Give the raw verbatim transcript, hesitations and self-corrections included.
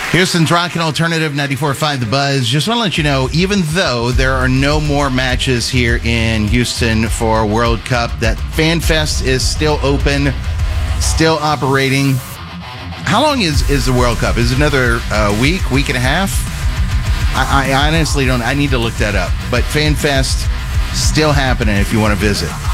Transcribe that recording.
Houston's Rockin' Alternative ninety-four point five The Buzz. Just want to let you know, even though there are no more matches here in Houston for World Cup, that FanFest is still open, still operating. How long is, is the World Cup? Is it another uh, week, week and a half? I, I honestly don't. I need to look that up. But FanFest still happening if you want to visit.